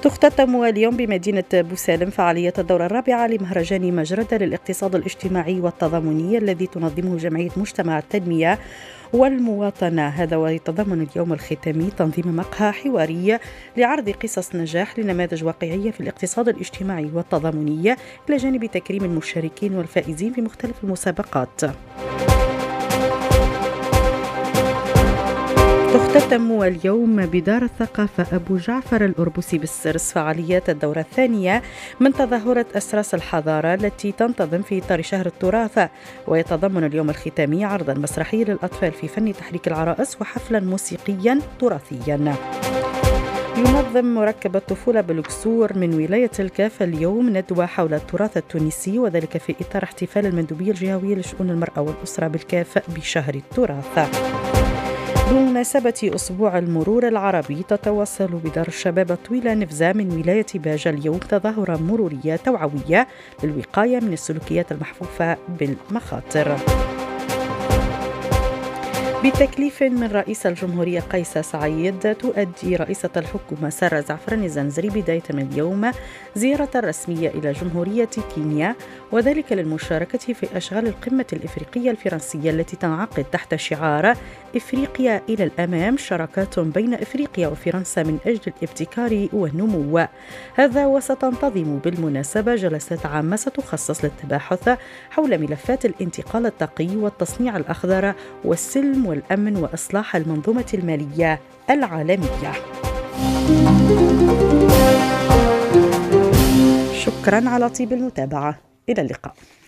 تختتم اليوم بمدينة بوسالم فعالية الدورة الرابعة لمهرجان مجردة للاقتصاد الاجتماعي والتضامني الذي تنظمه جمعية مجتمع التنمية والمواطنة. هذا ويتضمن اليوم الختامي تنظيم مقهى حواري لعرض قصص نجاح لنماذج واقعية في الاقتصاد الاجتماعي والتضامني إلى جانب تكريم المشاركين والفائزين في مختلف المسابقات. تختتم اليوم بدار الثقافة أبو جعفر الأربوسي بالسرس فعاليات الدورة الثانية من تظاهرة أسراس الحضارة التي تنتظم في إطار شهر التراث، ويتضمن اليوم الختامي عرضا مسرحيا للأطفال في فن تحريك العرائس وحفلا موسيقيا تراثيا. ينظم مركب الطفولة بالكسور من ولاية الكاف اليوم ندوة حول التراث التونسي، وذلك في إطار احتفال المندوبية الجهوية لشؤون المرأة والأسرة بالكاف بشهر التراث. بمناسبة أسبوع المرور العربي تتواصل بدار الشباب الطويلة نفزة من ولاية باجة اليوم تظاهرة مرورية توعوية للوقاية من السلوكيات المحفوفة بالمخاطر. بتكليف من رئيس الجمهورية قيس سعيد تؤدي رئيسة الحكومة سارة زعفران الزنزري بداية من اليوم زيارة رسمية إلى جمهورية كينيا، وذلك للمشاركة في أشغال القمة الإفريقية الفرنسية التي تنعقد تحت شعار إفريقيا إلى الأمام، شراكات بين إفريقيا وفرنسا من أجل الابتكار والنمو. هذا وستنتظم بالمناسبة جلسات عامة ستخصص للتباحث حول ملفات الانتقال الطاقي والتصنيع الأخضر والسلم والأمن وإصلاح المنظومة المالية العالمية. شكرا على طيب المتابعة، إلى اللقاء.